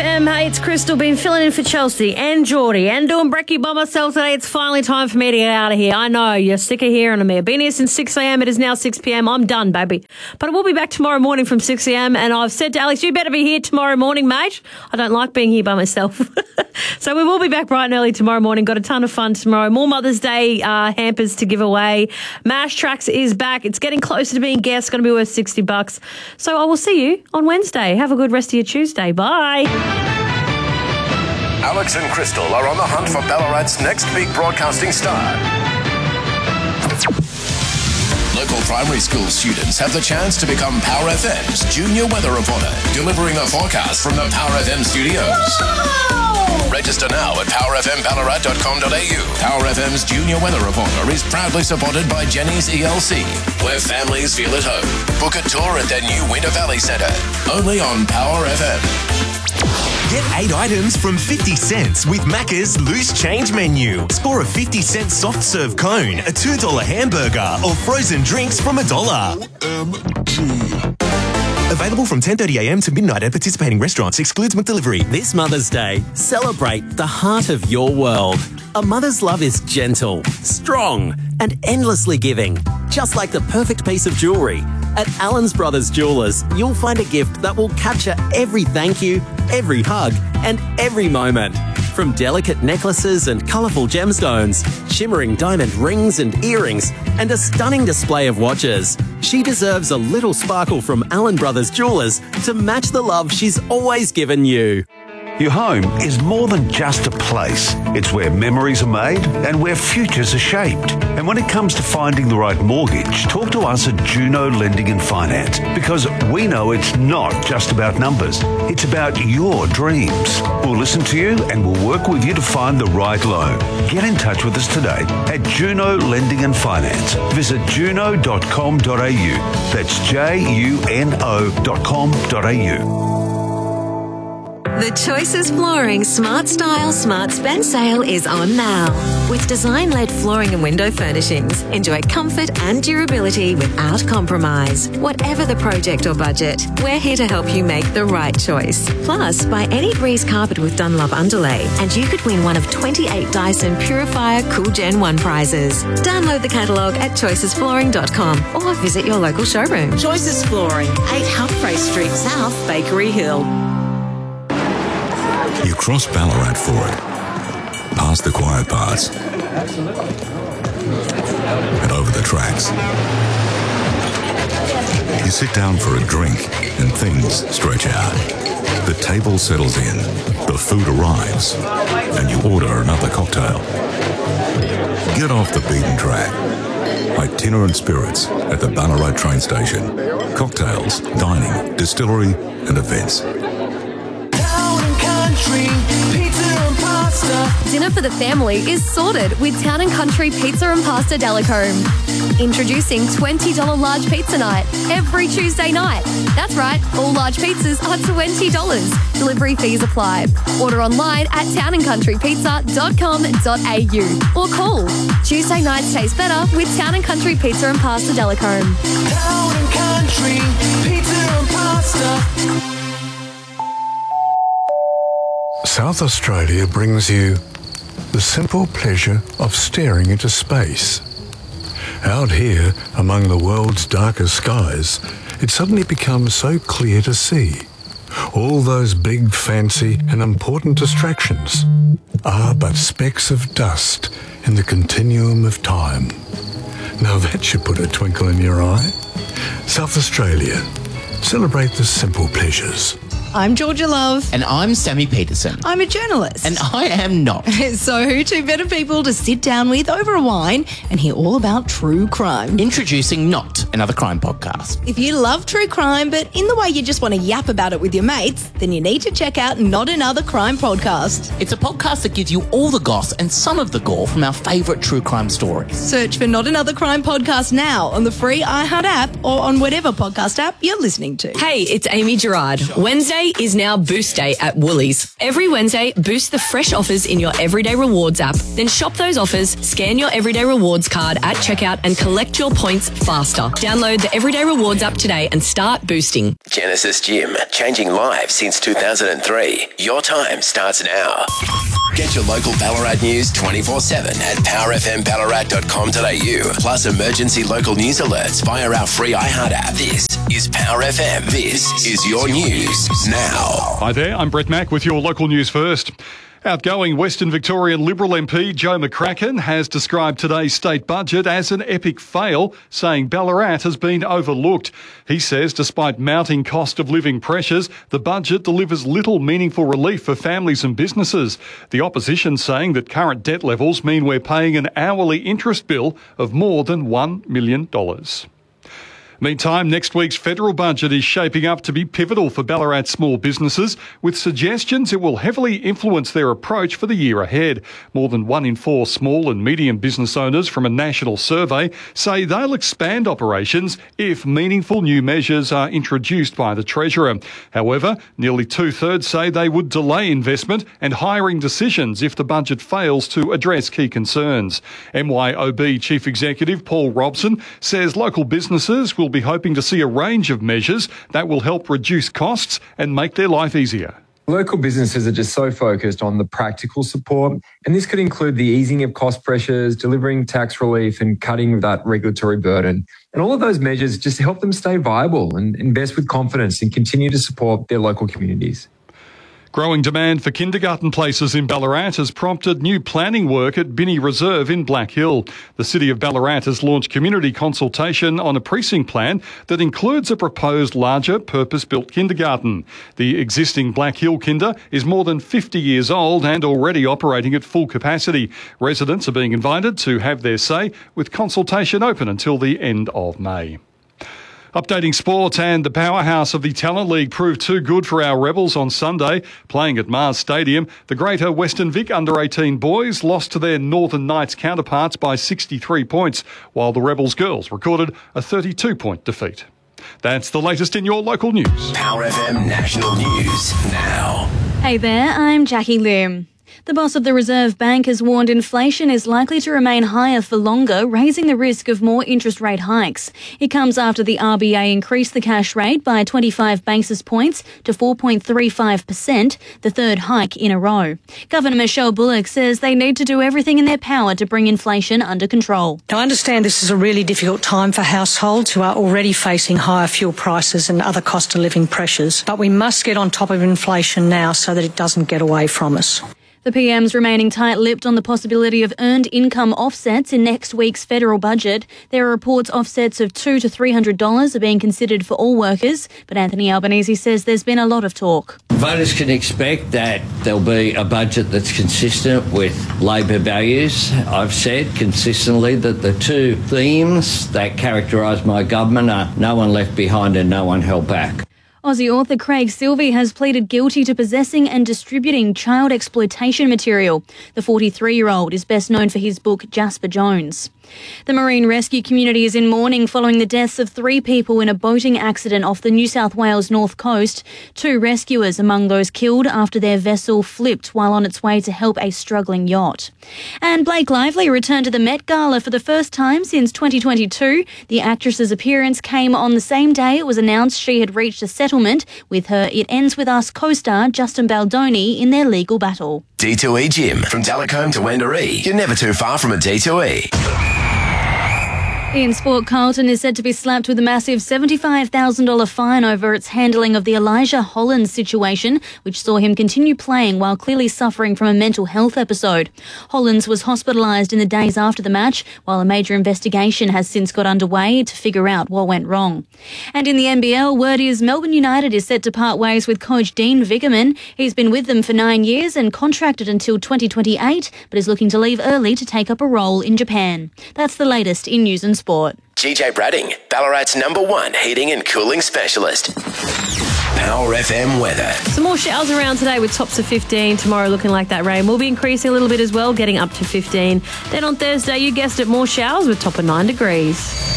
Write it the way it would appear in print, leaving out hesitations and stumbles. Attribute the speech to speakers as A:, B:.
A: FM. Hey, it's Crystal. Been filling in for Chelsea and Geordie and doing brekkie by myself today. It's finally time for me to get out of here. I know, you're sick of hearing of me. I've been here since 6 a.m. It is now 6 p.m. I'm done, baby. But I will be back tomorrow morning from 6 a.m. And I've said to Alex, you better be here tomorrow morning, mate. I don't like being here by myself. So we will be back bright and early tomorrow morning. Got a ton of fun tomorrow. More Mother's Day hampers to give away. Mash Tracks is back. It's getting closer to being guest. Going to be worth $60. So I will see you on Wednesday. Have a good rest of your Tuesday. Bye.
B: Alex and Crystal are on the hunt for Ballarat's next big broadcasting star. Local primary school students have the chance to become Power FM's junior weather reporter, delivering a forecast from the Power FM studios. Whoa! Register now at powerfmballarat.com.au. Power FM's junior weather reporter is proudly supported by Jenny's ELC, where families feel at home. Book a tour at their new Winter Valley Centre, only on Power FM.
C: Get 8 items from 50 cents with Macca's Loose Change menu. Score a 50-cent soft serve cone, a $2 hamburger, or frozen drinks from $1. Available from 10:30 a.m. to midnight at participating restaurants. Excludes McDelivery.
D: This Mother's Day, celebrate the heart of your world. A mother's love is gentle, strong, and endlessly giving. Just like the perfect piece of jewellery. At Allen's Brothers Jewellers, you'll find a gift that will capture every thank you, every hug, and every moment. From delicate necklaces and colourful gemstones, shimmering diamond rings and earrings, and a stunning display of watches, she deserves a little sparkle from Allen Brothers Jewellers to match the love she's always given you.
E: Your home is more than just a place. It's where memories are made and where futures are shaped. And when it comes to finding the right mortgage, talk to us at Juno Lending and Finance, because we know it's not just about numbers. It's about your dreams. We'll listen to you and we'll work with you to find the right loan. Get in touch with us today at Juno Lending and Finance. Visit juno.com.au. That's juno.com.au.
F: The Choices Flooring Smart Style Smart Spend sale is on now. With design-led flooring and window furnishings, enjoy comfort and durability without compromise. Whatever the project or budget, we're here to help you make the right choice. Plus, buy any Breeze carpet with Dunlop underlay and you could win one of 28 Dyson Purifier Cool Gen 1 prizes. Download the catalogue at choicesflooring.com or visit your local showroom.
G: Choices Flooring, 8 Humphrey Street South, Bakery Hill.
H: You cross Ballarat for it, past the quiet parts, and over the tracks. You sit down for a drink and things stretch out. The table settles in, the food arrives, and you order another cocktail. Get off the beaten track. Itinerant Spirits at the Ballarat train station. Cocktails, dining, distillery, and events.
I: Pizza and pasta. Dinner for the family is sorted with Town and Country Pizza and Pasta Delacombe. Introducing $20 large pizza night every Tuesday night. That's right, all large pizzas are $20. Delivery fees apply. Order online at townandcountrypizza.com.au or call. Tuesday nights taste better with Town and Country Pizza and Pasta Delacombe.
J: Town and Country Pizza and Pasta.
K: South Australia brings you the simple pleasure of staring into space. Out here, among the world's darkest skies, it suddenly becomes so clear to see. All those big, fancy and important distractions are but specks of dust in the continuum of time. Now that should put a twinkle in your eye. South Australia, celebrate the simple pleasures.
G: I'm Georgia Love.
L: And I'm Sammy Peterson.
G: I'm a journalist.
L: And I am not.
G: So who two better people to sit down with over a wine and hear all about true crime?
L: Introducing Not Another Crime Podcast.
G: If you love true crime, but in the way you just want to yap about it with your mates, then you need to check out Not Another Crime Podcast.
L: It's a podcast that gives you all the goss and some of the gore from our favourite true crime stories.
G: Search for Not Another Crime Podcast now on the free iHeart app or on whatever podcast app you're listening to.
M: Hey, it's Amy Gerard. Wednesday is now Boost Day at Woolies. Every Wednesday, boost the fresh offers in your Everyday Rewards app. Then shop those offers, scan your Everyday Rewards card at checkout and collect your points faster. Download the Everyday Rewards app today and start boosting.
B: Genesis Gym, changing lives since 2003. Your time starts now. Get your local Ballarat news 24/7 at powerfmballarat.com.au. Plus emergency local news alerts via our free iHeart app. This is Power FM. This is your news now.
N: Hi there, I'm Brett Mack with your local news first. Outgoing Western Victorian Liberal MP Joe McCracken has described today's state budget as an epic fail, saying Ballarat has been overlooked. He says despite mounting cost of living pressures, the budget delivers little meaningful relief for families and businesses. The opposition saying that current debt levels mean we're paying an hourly interest bill of more than $1 million. Meantime, next week's federal budget is shaping up to be pivotal for Ballarat small businesses, with suggestions it will heavily influence their approach for the year ahead. More than 1 in 4 small and medium business owners from a national survey say they'll expand operations if meaningful new measures are introduced by the Treasurer. However, nearly 2/3 say they would delay investment and hiring decisions if the budget fails to address key concerns. MYOB Chief Executive Paul Robson says local businesses will be hoping to see a range of measures that will help reduce costs and make their life easier.
O: Local businesses are just so focused on the practical support, and this could include the easing of cost pressures, delivering tax relief and cutting that regulatory burden. And all of those measures just help them stay viable and invest with confidence and continue to support their local communities.
N: Growing demand for kindergarten places in Ballarat has prompted new planning work at Binney Reserve in Black Hill. The City of Ballarat has launched community consultation on a precinct plan that includes a proposed larger purpose-built kindergarten. The existing Black Hill Kinder is more than 50 years old and already operating at full capacity. Residents are being invited to have their say, with consultation open until the end of May. Updating sport, and the powerhouse of the Talent League proved too good for our Rebels on Sunday. Playing at Mars Stadium, the Greater Western Vic under-18 boys lost to their Northern Knights counterparts by 63 points, while the Rebels girls recorded a 32-point defeat. That's the latest in your local news.
B: Power FM National News now.
P: Hey there, I'm Jackie Lim. The boss of the Reserve Bank has warned inflation is likely to remain higher for longer, raising the risk of more interest rate hikes. It comes after the RBA increased the cash rate by 25 basis points to 4.35%, the third hike in a row. Governor Michelle Bullock says they need to do everything in their power to bring inflation under control.
Q: Now, I understand this is a really difficult time for households who are already facing higher fuel prices and other cost of living pressures, but we must get on top of inflation now so that it doesn't get away from us.
P: The PM's remaining tight-lipped on the possibility of earned income offsets in next week's federal budget. There are reports offsets of $200 to $300 are being considered for all workers, but Anthony Albanese says there's been a lot of talk.
R: Voters can expect that there'll be a budget that's consistent with Labor values. I've said consistently that the two themes that characterise my government are no one left behind and no one held back.
P: Aussie author Craig Silvey has pleaded guilty to possessing and distributing child exploitation material. The 43-year-old is best known for his book Jasper Jones. The marine rescue community is in mourning following the deaths of 3 people in a boating accident off the New South Wales north coast. 2 rescuers among those killed after their vessel flipped while on its way to help a struggling yacht. And Blake Lively returned to the Met Gala for the first time since 2022. The actress's appearance came on the same day it was announced she had reached a settlement with her It Ends With Us co-star Justin Baldoni in their legal battle.
B: D2E Gym, from Delacombe to Wendouree. You're never too far from a D2E.
P: In sport, Carlton is said to be slapped with a massive $75,000 fine over its handling of the Elijah Hollands situation, which saw him continue playing while clearly suffering from a mental health episode. Hollands was hospitalised in the days after the match, while a major investigation has since got underway to figure out what went wrong. And in the NBL, word is Melbourne United is set to part ways with coach Dean Vickerman. He's been with them for 9 years and contracted until 2028, but is looking to leave early to take up a role in Japan. That's the latest in news and sport.
B: GJ Bradding, Ballarat's #1 heating and cooling specialist. Power FM weather.
A: Some more showers around today with tops of 15. Tomorrow looking like that rain will be increasing a little bit as well, getting up to 15. Then on Thursday, you guessed it, more showers with top of 9 degrees.